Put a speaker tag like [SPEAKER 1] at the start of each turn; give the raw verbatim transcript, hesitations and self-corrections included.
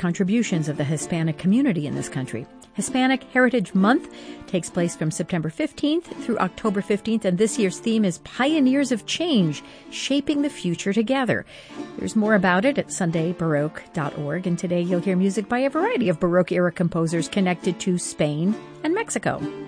[SPEAKER 1] contributions of the Hispanic community in this country. Hispanic Heritage Month takes place from September fifteenth through October fifteenth, and this year's theme is Pioneers of Change, Shaping the Future Together. There's more about it at sunday baroque dot org, and today you'll hear music by a variety of Baroque-era composers connected to Spain and Mexico.